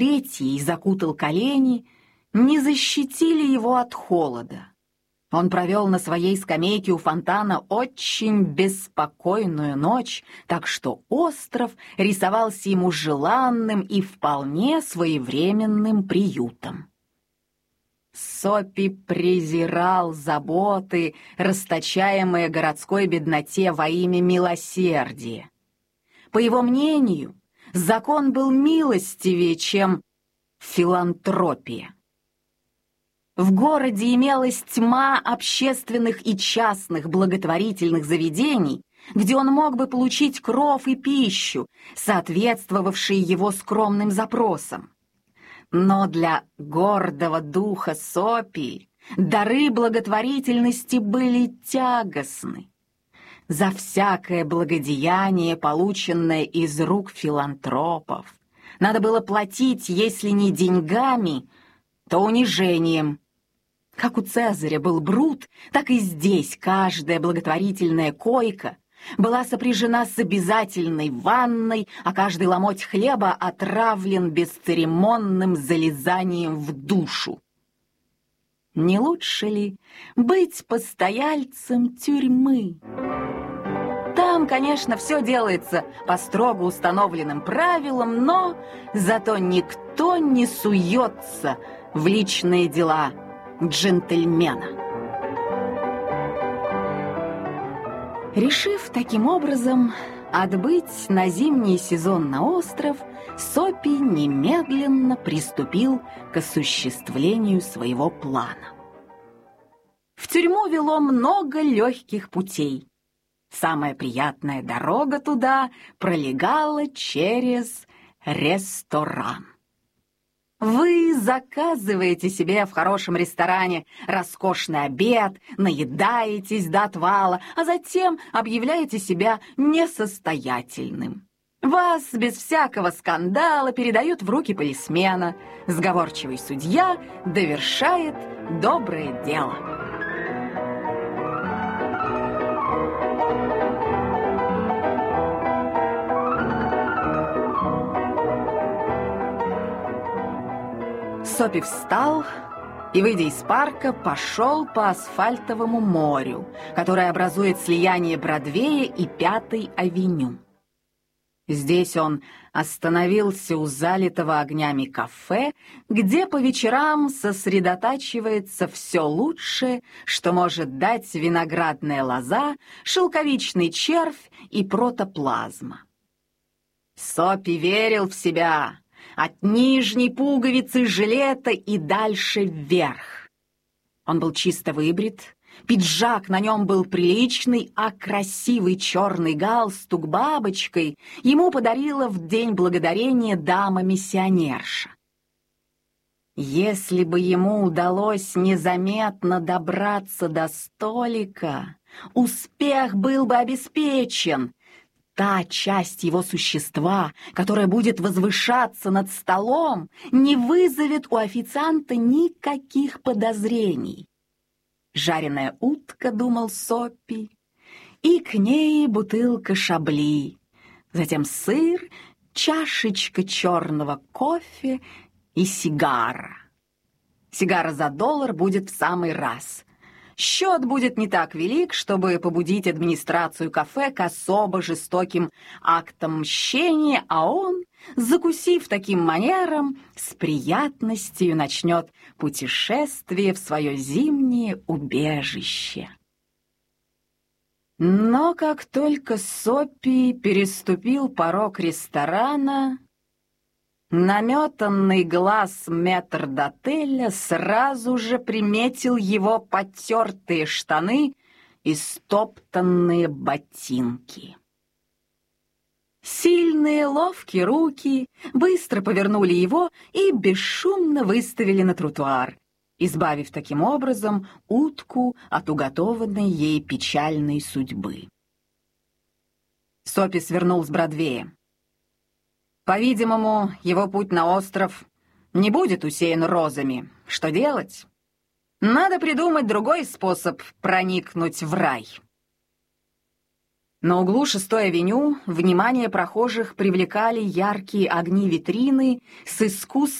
лохмотья и закутал колени, не защитили его от холода. Он провел на своей скамейке у фонтана очень беспокойную ночь, так что остров рисовался ему желанным и вполне своевременным приютом. Сопи презирал заботы, расточаемые городской бедноте во имя милосердия. По его мнению, закон был милостивее, чем филантропия. В городе имелась тьма общественных и частных благотворительных заведений, где он мог бы получить кров и пищу, соответствовавшие его скромным запросам. Но для гордого духа Сопи дары благотворительности были тягостны. За всякое благодеяние, полученное из рук филантропов, надо было платить, если не деньгами, то унижением. Как у Цезаря был Брут, так и здесь каждая благотворительная койка была сопряжена с обязательной ванной, а каждый ломоть хлеба отравлен бесцеремонным залезанием в душу. Не лучше ли быть постояльцем тюрьмы? Там, конечно, все делается по строго установленным правилам, но зато никто не суется в личные дела джентльмена. Решив таким образом отбыть на зимний сезон на остров, Сопи немедленно приступил к осуществлению своего плана. В тюрьму вело много легких путей. Самая приятная дорога туда пролегала через ресторан. Вы заказываете себе в хорошем ресторане роскошный обед, наедаетесь до отвала, а затем объявляете себя несостоятельным. Вас без всякого скандала передают в руки полисмена. Сговорчивый судья довершает доброе дело. Сопи встал и, выйдя из парка, пошел по асфальтовому морю, которое образует слияние Бродвея и Пятой авеню. Здесь он остановился у залитого огнями кафе, где по вечерам сосредотачивается все лучшее, что может дать виноградная лоза, шелковичный червь и протоплазма. Сопи верил в себя от нижней пуговицы жилета и дальше вверх. Он был чисто выбрит, пиджак на нем был приличный, а красивый черный галстук бабочкой ему подарила в День Благодарения дама-миссионерша. Если бы ему удалось незаметно добраться до столика, успех был бы обеспечен. Та часть его существа, которая будет возвышаться над столом, не вызовет у официанта никаких подозрений. Жареная утка, думал Сопи, и к ней бутылка шабли, затем сыр, чашечка черного кофе и сигара. Сигара за $1 будет в самый раз. Счет будет не так велик, чтобы побудить администрацию кафе к особо жестоким актам мщения, а он, закусив таким манером, с приятностью начнет путешествие в свое зимнее убежище. Но как только Сопи переступил порог ресторана, наметанный глаз метрдотеля сразу же приметил его потертые штаны и стоптанные ботинки. Сильные, ловкие руки быстро повернули его и бесшумно выставили на тротуар, избавив таким образом утку от уготованной ей печальной судьбы. Сопи свернул с Бродвея. По-видимому, его путь на остров не будет усеян розами. Что делать? Надо придумать другой способ проникнуть в рай. На углу 6-й авеню внимание прохожих привлекали яркие огни витрины с искусственными